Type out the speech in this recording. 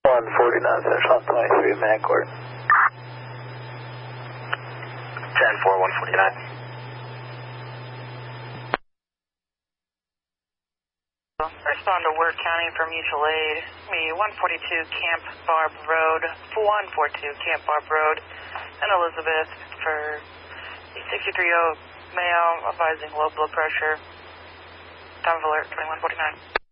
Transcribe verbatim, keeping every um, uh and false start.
one forty-nine, Central twenty-three, Mancourt. ten four, one forty-nine. Respond to work counting for mutual aid. Me, one forty-two Camp Barb Road, one forty-two Camp Barb Road, and Elizabeth for sixty-three oh male, advising low blood pressure. Time of alert, twenty-one forty-nine.